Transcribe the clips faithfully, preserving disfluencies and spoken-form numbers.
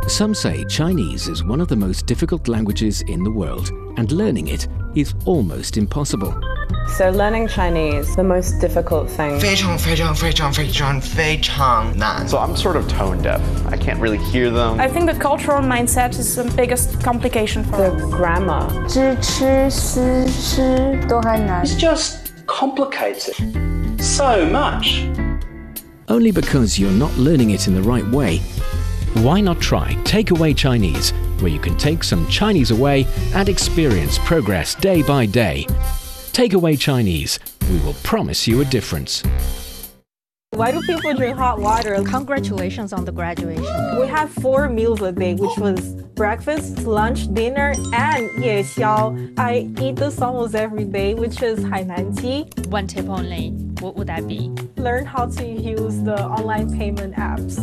Some say Chinese is one of the most difficult languages in the world, and learning it is almost impossible. So learning Chinese, the most difficult thing. 非常非常非常非常非常难. So I'm sort of tone deaf. I can't really hear them. I think the cultural mindset is the biggest complication for The us. grammar. 知吃思吃都很难。 It's just complicated so much. Only because you're not learning it in the right way. Why not try Takeaway Chinese, where you can take some Chinese away and experience progress day by day. Takeaway Chinese, we will promise you a difference. Why do people drink hot water? Congratulations on the graduation. We have four meals a day, which was breakfast, lunch, dinner, and 夜宵. I eat this almost every day, which is 海南鸡. One tip only. What would that be? Learn how to use the online payment apps.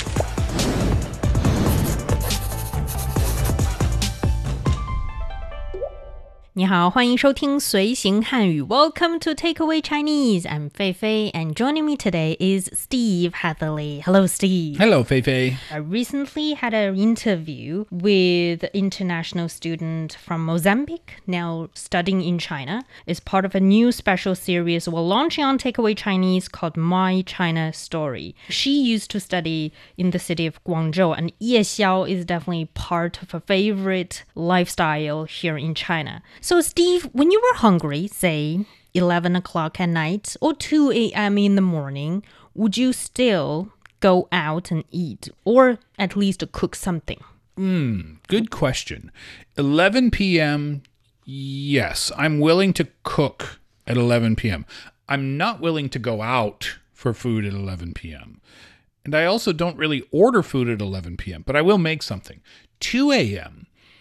Ni hao, 欢迎收听随行汉语. Welcome to Takeaway Chinese. I'm Fei Fei, and joining me today is Steve Hatherley. Hello, Steve. Hello, Fei Fei. I recently had an interview with an international student from Mozambique, now studying in China. It's part of a new special series we're launching on Takeaway Chinese called My China Story. She used to study in the city of Guangzhou, and 夜宵 is definitely part of her favorite lifestyle here in China. So, Steve, when you were hungry, say eleven o'clock at night or two a.m. in the morning, would you still go out and eat or at least cook something? Hmm, good question. eleven p.m., yes, I'm willing to cook at eleven p.m. I'm not willing to go out for food at eleven p.m. And I also don't really order food at eleven p.m., but I will make something. two a.m.,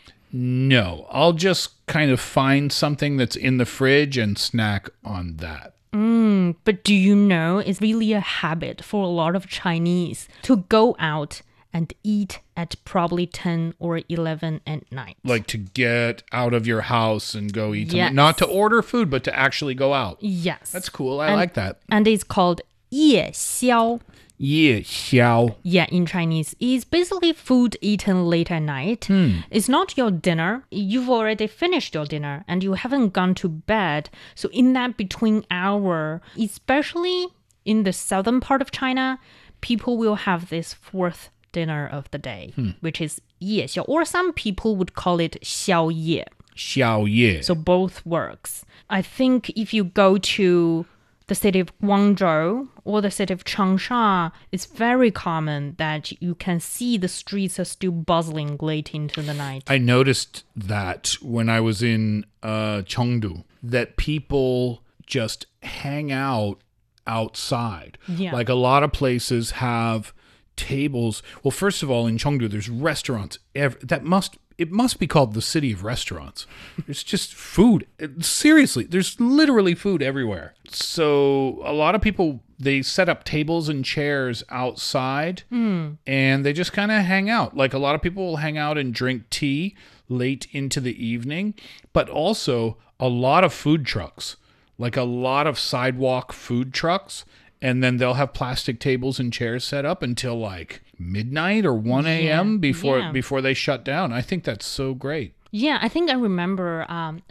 no, I'll just kind of find something that's in the fridge and snack on that. Mm, but do you know it's really a habit for a lot of Chinese to go out and eat at probably ten or eleven at night? Like to get out of your house and go eat something. Yes. Not to order food, but to actually go out. Yes. That's cool. I and, like that. And it's called 夜宵. 夜宵. Yeah, in Chinese. It's basically food eaten late at night. Hmm. It's not your dinner. You've already finished your dinner and you haven't gone to bed. So in that between hour, especially in the southern part of China, people will have this fourth dinner of the day, hmm. which is 夜宵, or some people would call it 宵夜. 宵夜. So both works. I think if you go to the city of Guangzhou or the city of Changsha, it's very common that you can see the streets are still buzzing late into the night. I noticed that when I was in uh, Chengdu, that people just hang out outside. Yeah. Like a lot of places have tables. Well, first of all, in Chengdu, there's restaurants. Ev- that must It must be called the city of restaurants. There's just food. Seriously, there's literally food everywhere. So a lot of people, they set up tables and chairs outside mm. and they just kind of hang out. Like a lot of people will hang out and drink tea late into the evening, but also a lot of food trucks, like a lot of sidewalk food trucks. And then they'll have plastic tables and chairs set up until like midnight or one a.m. Yeah, before yeah. before they shut down. I think that's so great. Yeah, I think I remember um,